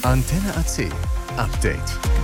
Antenne AC Update.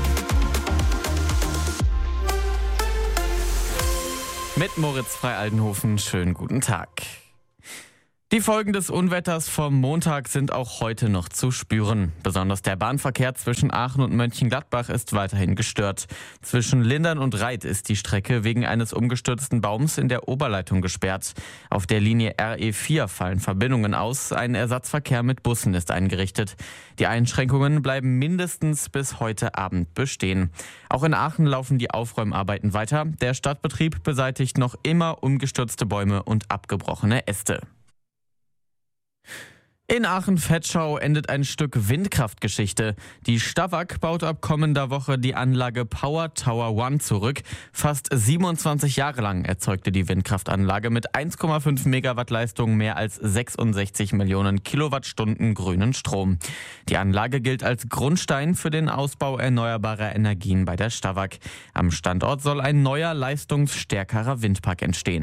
Mit Moritz Frei-Aldenhofen, schönen guten Tag. Die Folgen des Unwetters vom Montag sind auch heute noch zu spüren. Besonders der Bahnverkehr zwischen Aachen und Mönchengladbach ist weiterhin gestört. Zwischen Lindern und Reit ist die Strecke wegen eines umgestürzten Baums in der Oberleitung gesperrt. Auf der Linie RE4 fallen Verbindungen aus. Ein Ersatzverkehr mit Bussen ist eingerichtet. Die Einschränkungen bleiben mindestens bis heute Abend bestehen. Auch in Aachen laufen die Aufräumarbeiten weiter. Der Stadtbetrieb beseitigt noch immer umgestürzte Bäume und abgebrochene Äste. In Aachen-Vetschau endet ein Stück Windkraftgeschichte. Die Stavak baut ab kommender Woche die Anlage Power Tower One zurück. Fast 27 Jahre lang erzeugte die Windkraftanlage mit 1,5 Megawatt Leistung mehr als 66 Millionen Kilowattstunden grünen Strom. Die Anlage gilt als Grundstein für den Ausbau erneuerbarer Energien bei der Stavak. Am Standort soll ein neuer, leistungsstärkerer Windpark entstehen.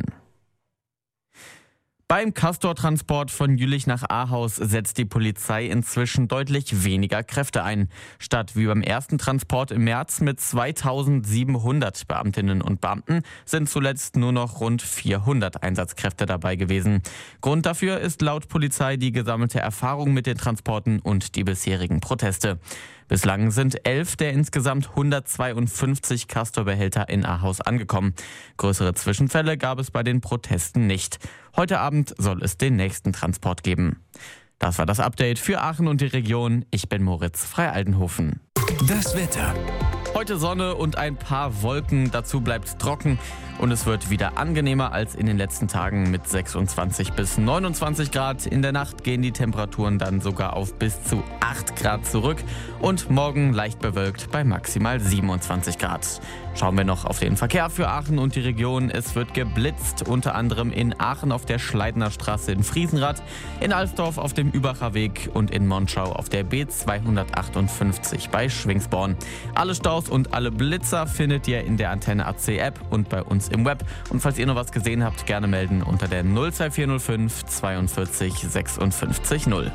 Beim Castor-Transport von Jülich nach Ahaus setzt die Polizei inzwischen deutlich weniger Kräfte ein. Statt wie beim ersten Transport im März mit 2700 Beamtinnen und Beamten sind zuletzt nur noch rund 400 Einsatzkräfte dabei gewesen. Grund dafür ist laut Polizei die gesammelte Erfahrung mit den Transporten und die bisherigen Proteste. Bislang sind 11 der insgesamt 152 Castor-Behälter in Ahaus angekommen. Größere Zwischenfälle gab es bei den Protesten nicht. Heute Abend soll es den nächsten Transport geben. Das war das Update für Aachen und die Region. Ich bin Moritz Frei-Aldenhofen. Das Wetter. Heute Sonne und ein paar Wolken, dazu bleibt es trocken und es wird wieder angenehmer als in den letzten Tagen mit 26 bis 29 Grad. In der Nacht gehen die Temperaturen dann sogar auf bis zu 8 Grad zurück und morgen leicht bewölkt bei maximal 27 Grad. Schauen wir noch auf den Verkehr für Aachen und die Region. Es wird geblitzt, unter anderem in Aachen auf der Schleidener Straße in Friesenrath, in Alsdorf auf dem Übacher Weg und in Monschau auf der B258 bei Schwingsborn. Alle Staus und alle Blitzer findet ihr in der Antenne AC App und bei uns im Web. Und falls ihr noch was gesehen habt, gerne melden unter der 02405 42 56 0.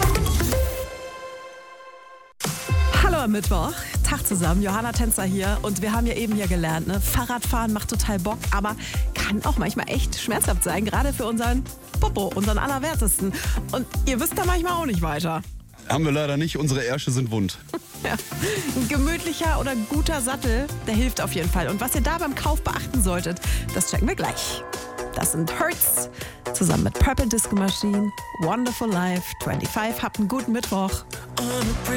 Hallo am Mittwoch, Tag zusammen, Johanna Tänzer hier und wir haben ja eben hier gelernt, ne? Fahrradfahren macht total Bock, aber kann auch manchmal echt schmerzhaft sein, gerade für unseren Popo, unseren Allerwertesten. Und ihr wisst da manchmal auch nicht weiter. Haben wir leider nicht, unsere Ärsche sind wund. Ja. Ein gemütlicher oder guter Sattel, der hilft auf jeden Fall. Und was ihr da beim Kauf beachten solltet, das checken wir gleich. Das sind Hertz, zusammen mit Purple Disco Machine, Wonderful Life, 25. Habt einen guten Mittwoch.